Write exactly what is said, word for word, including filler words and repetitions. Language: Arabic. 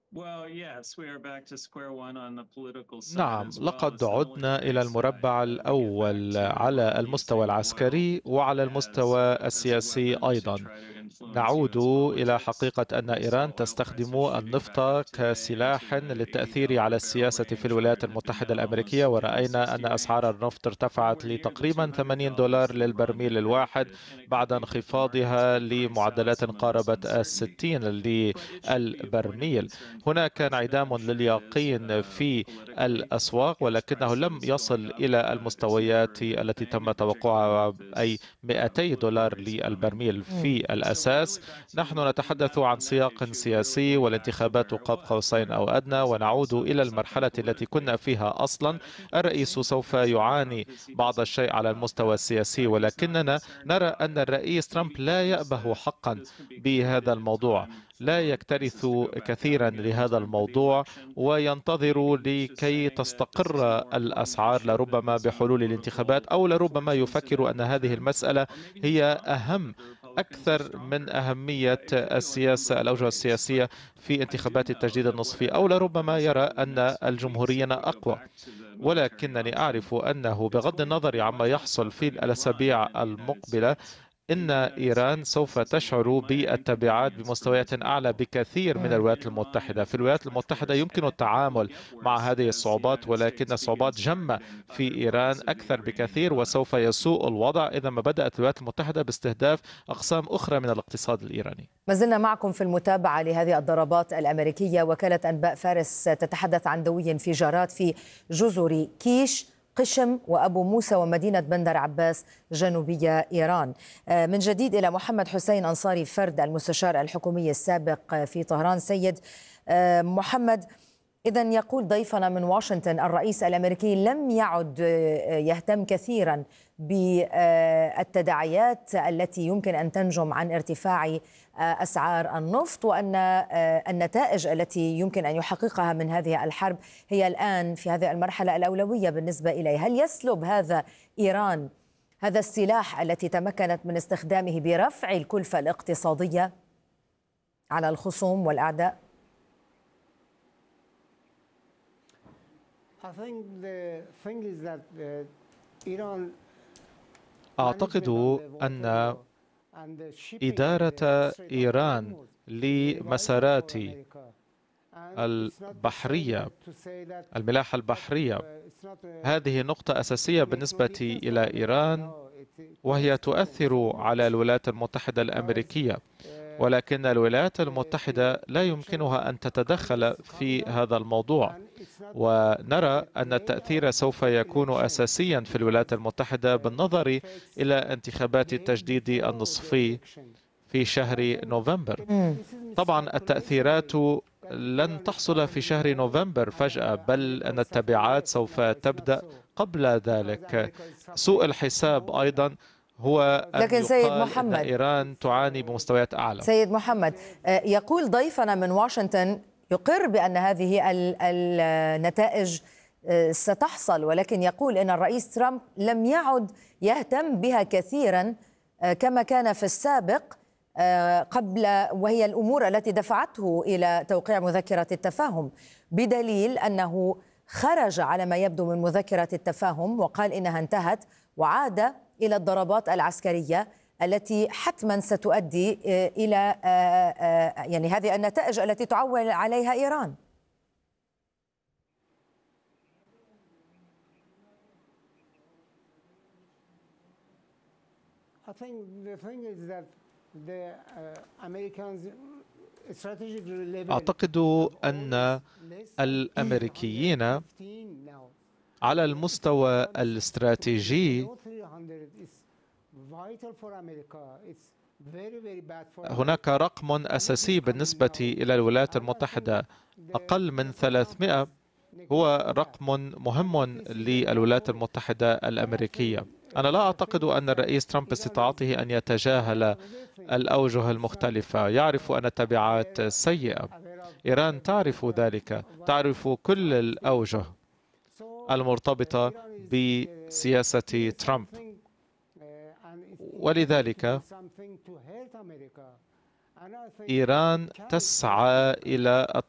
نعم، لقد عدنا إلى المربع الأول على المستوى العسكري وعلى المستوى السياسي أيضا. نعود إلى حقيقة أن إيران تستخدم النفط كسلاح للتأثير على السياسة في الولايات المتحدة الأمريكية، ورأينا أن أسعار النفط ارتفعت لتقريبا ثمانين دولار للبرميل الواحد بعد انخفاضها لمعدلات قاربت الستين للبرميل. هناك انعدام لليقين في الأسواق، ولكنه لم يصل إلى المستويات التي تم توقعها، أي مئتي دولار للبرميل في الأساس. نحن نتحدث عن سياق سياسي، والانتخابات قاب قوسين أو أدنى، ونعود إلى المرحلة التي كنا فيها أصلا. الرئيس سوف يعاني بعض الشيء على المستوى السياسي، ولكننا نرى أن الرئيس ترامب لا يأبه حقا بهذا الموضوع، لا يكترث كثيرا لهذا الموضوع وينتظر لكي تستقر الأسعار، لربما بحلول الانتخابات، أو لربما يفكر أن هذه المسألة هي أهم أكثر من أهمية السياسة الأوجه السياسية في انتخابات التجديد النصفي، أو لربما يرى أن الجمهوريين أقوى. ولكنني أعرف أنه بغض النظر عما يحصل في الأسابيع المقبلة، إن إيران سوف تشعر بالتبعات بمستويات أعلى بكثير من الولايات المتحدة. في الولايات المتحدة يمكن التعامل مع هذه الصعوبات، ولكن الصعوبات جمة في إيران أكثر بكثير، وسوف يسوء الوضع إذا ما بدأت الولايات المتحدة باستهداف أقسام أخرى من الاقتصاد الإيراني. ما زلنا معكم في المتابعة لهذه الضربات الأمريكية. وكالة أنباء فارس تتحدث عن دوي انفجارات في جزر كيش، قشم وأبو موسى ومدينة بندر عباس جنوبية إيران. من جديد إلى محمد حسين أنصاري فرد، المستشار الحكومي السابق في طهران. سيد محمد، إذن يقول ضيفنا من واشنطن الرئيس الأمريكي لم يعد يهتم كثيرا بالتداعيات التي يمكن أن تنجم عن ارتفاع أسعار النفط، وأن النتائج التي يمكن أن يحققها من هذه الحرب هي الآن في هذه المرحلة الأولوية بالنسبة إليه. هل يسلب هذا إيران هذا السلاح التي تمكنت من استخدامه برفع الكلفة الاقتصادية على الخصوم والأعداء؟ أعتقد أن إدارة إيران لمسارات البحرية، الملاحة البحرية، هذه نقطة أساسية بالنسبة إلى إيران، وهي تؤثر على الولايات المتحدة الأمريكية. ولكن الولايات المتحدة لا يمكنها أن تتدخل في هذا الموضوع، ونرى أن التأثير سوف يكون أساسيا في الولايات المتحدة بالنظر إلى انتخابات التجديد النصفي في شهر نوفمبر. طبعا التأثيرات لن تحصل في شهر نوفمبر فجأة، بل أن التبعات سوف تبدأ قبل ذلك. سوء الحساب أيضا هو أن لكن سيد محمد، أن إيران تعاني بمستويات أعلى. سيد محمد، يقول ضيفنا من واشنطن يقر بأن هذه النتائج ستحصل، ولكن يقول أن الرئيس ترامب لم يعد يهتم بها كثيرا كما كان في السابق قبل، وهي الأمور التي دفعته إلى توقيع مذكرة التفاهم، بدليل أنه خرج على ما يبدو من مذكرة التفاهم وقال إنها انتهت، وعاد إلى الضربات العسكرية التي حتما ستؤدي إلى يعني هذه النتائج التي تعول عليها إيران. أعتقد أن الأمريكيين على المستوى الاستراتيجي هناك رقم أساسي بالنسبة إلى الولايات المتحدة، أقل من ثلاثمئة هو رقم مهم للولايات المتحدة الأمريكية. أنا لا أعتقد أن الرئيس ترامب باستطاعته أن يتجاهل الأوجه المختلفة، يعرف أن التبعات سيئة. إيران تعرف ذلك، تعرف كل الأوجه المرتبطة بسياسة ترامب، ولذلك إيران تسعى إلى